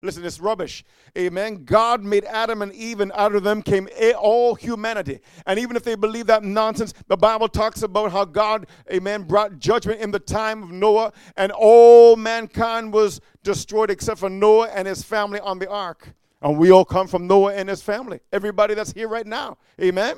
Listen, it's rubbish. Amen. God made Adam and Eve, and out of them came all humanity. And even if they believe that nonsense, the Bible talks about how God, amen, brought judgment in the time of Noah, and all mankind was destroyed except for Noah and his family on the ark. And we all come from Noah and his family. Everybody that's here right now. Amen.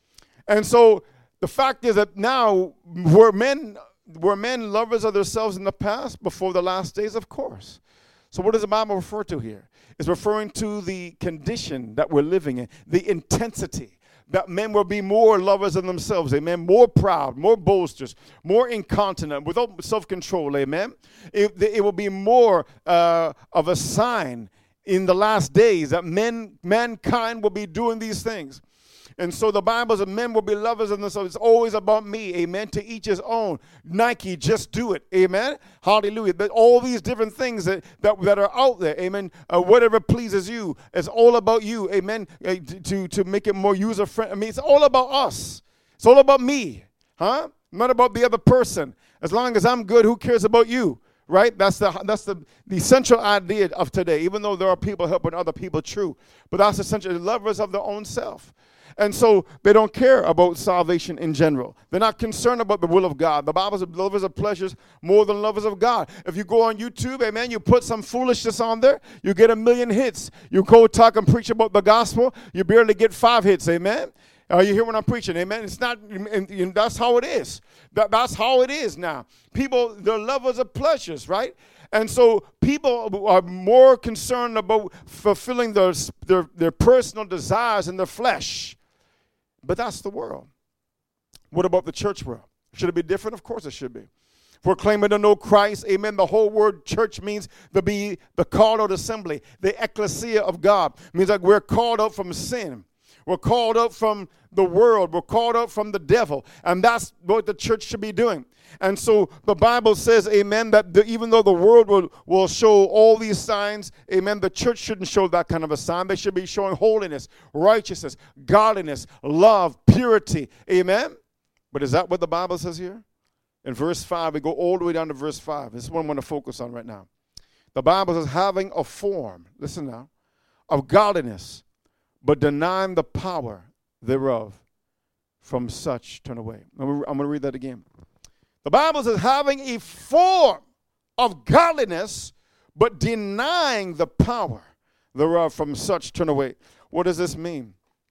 And so the fact is that now, were men lovers of themselves in the past before the last days? Of course. So what does the Bible refer to here? It's referring to the condition that we're living in, the intensity, that men will be more lovers of themselves, amen, more proud, more boasters, more incontinent, without self-control, amen. It will be more of a sign in the last days that mankind will be doing these things. And so the Bible says men will be lovers of themselves. It's always about me, amen, to each his own. Nike, just do it, amen, hallelujah. But all these different things that are out there, amen, whatever pleases you, it's all about you, amen, to make it more user-friendly. I mean, it's all about us. It's all about me, huh? Not about the other person. As long as I'm good, who cares about you? Right? That's the central idea of today, even though there are people helping other people, true. But that's essentially lovers of their own self. And so they don't care about salvation in general. They're not concerned about the will of God. The Bible says lovers of pleasures more than lovers of God. If you go on YouTube, amen, you put some foolishness on there, you get 1 million hits. You go talk and preach about the gospel, you barely get 5 hits, amen. You hear what I'm preaching, amen? It's not, and that's how it is. That's how it is now. People, they're lovers of pleasures, right? And so people are more concerned about fulfilling their personal desires in their flesh. But that's the world. What about the church world? Should it be different? Of course it should be. If we're claiming to know Christ, amen, the whole word church means to be the called out assembly, the ecclesia of God. It means like we're called out from sin. We're called out from the world. We're called out from the devil. And that's what the church should be doing. And so the Bible says, amen, that even though the world will show all these signs, amen, the church shouldn't show that kind of a sign. They should be showing holiness, righteousness, godliness, love, purity, amen. But is that what the Bible says here? In verse 5, we go all the way down to verse 5. This is what I want to focus on right now. The Bible says, having a form, listen now, of godliness, but denying the power thereof, from such turn away. I'm going to read that again. The Bible says, having a form of godliness, but denying the power thereof, from such turn away. What does this mean?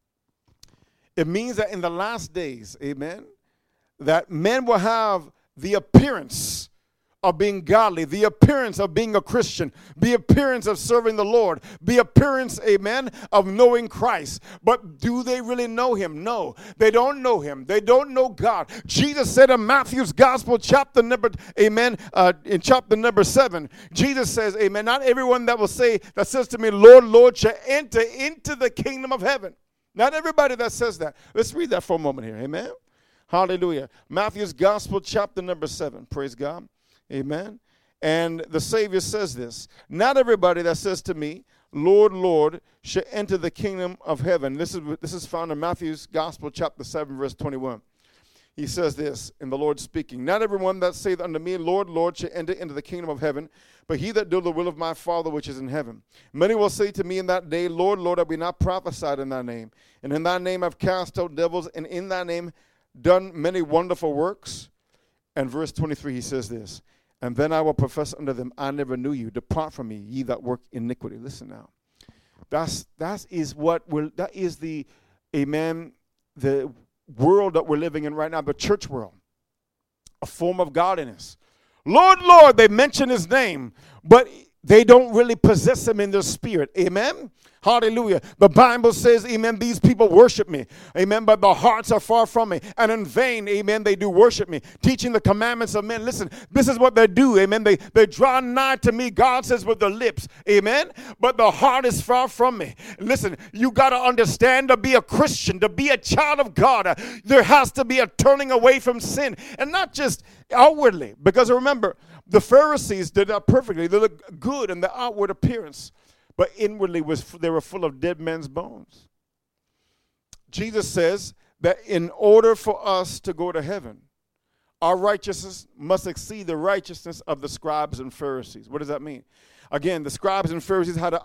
It means that in the last days, amen, that men will have the appearance of being godly, the appearance of being a Christian, the appearance of serving the Lord, the appearance, amen, of knowing Christ. But do they really know him? No, they don't know him. They don't know God. Jesus said in Matthew's gospel, chapter number, amen, in chapter number 7, Jesus says, amen, not everyone that says to me, Lord, Lord, shall enter into the kingdom of heaven. Not everybody that says that. Let's read that for a moment here, amen. Hallelujah. Matthew's gospel, chapter number 7, praise God. Amen. And the Savior says this, not everybody that says to me, Lord, Lord, shall enter the kingdom of heaven. This is found in Matthew's gospel, chapter 7, verse 21. He says this, in the Lord speaking, not everyone that saith unto me, Lord, Lord, shall enter into the kingdom of heaven, but he that doeth the will of my Father which is in heaven. Many will say to me in that day, Lord, Lord, have we not prophesied in thy name? And in thy name have cast out devils, and in thy name done many wonderful works. And verse 23, he says this, and then I will profess unto them, I never knew you. Depart from me, ye that work iniquity. Listen now. That is the, amen, the world that we're living in right now, the church world. A form of godliness. Lord, Lord, they mention his name, but they don't really possess him in their spirit. Amen? Hallelujah. The Bible says, amen, these people worship me. Amen, but their hearts are far from me. And in vain, amen, they do worship me. Teaching the commandments of men. Listen, this is what they do. Amen. They draw nigh to me, God says, with their lips. Amen. But the heart is far from me. Listen, you got to understand, to be a Christian, to be a child of God, there has to be a turning away from sin. And not just outwardly. Because remember, the Pharisees did that perfectly. They looked good in the outward appearance. But inwardly they were full of dead men's bones. Jesus says that in order for us to go to heaven, Our righteousness must exceed the righteousness of the scribes and Pharisees. What does that mean? Again, the scribes and Pharisees had an